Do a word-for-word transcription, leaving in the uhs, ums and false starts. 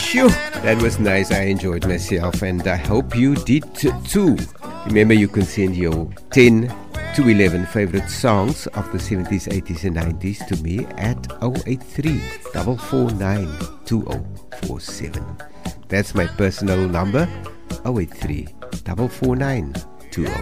Phew, that was nice. I enjoyed myself, and I hope you did too. Remember, you can send your ten to eleven favorite songs of the seventies, eighties and nineties to me at oh eight three, four four nine, two oh four seven. That's my personal number, oh eight three, four four nine, two oh